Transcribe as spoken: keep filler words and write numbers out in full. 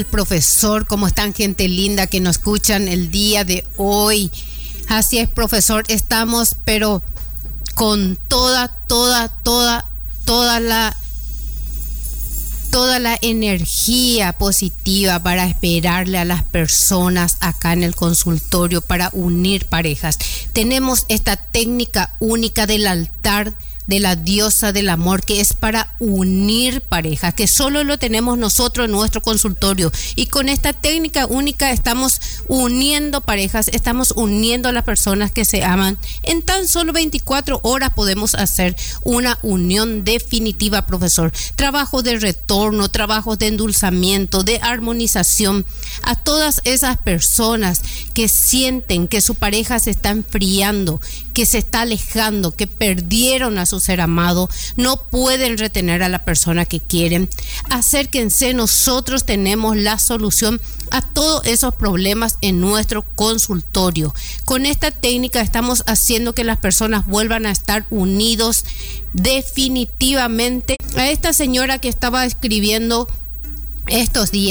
Profesor, ¿cómo están, gente linda que nos escuchan el día de hoy? Así es, profesor, estamos pero con toda, toda, toda, toda la toda la energía positiva para esperarle a las personas acá en el consultorio para unir parejas. Tenemos esta técnica única del altar de la diosa del amor, que es para unir parejas, que solo lo tenemos nosotros en nuestro consultorio, y con esta técnica única estamos uniendo parejas, estamos uniendo a las personas que se aman. En tan solo veinticuatro horas podemos hacer una unión definitiva, profesor. Trabajo de retorno, trabajos de endulzamiento, de armonización. A todas esas personas que sienten que su pareja se está enfriando, que se está alejando, que perdieron a su ser amado, no pueden retener a la persona que quieren, acérquense, nosotros tenemos la solución a todos esos problemas en nuestro consultorio. Con esta técnica estamos haciendo que las personas vuelvan a estar unidos definitivamente. A esta señora que estaba escribiendo estos días,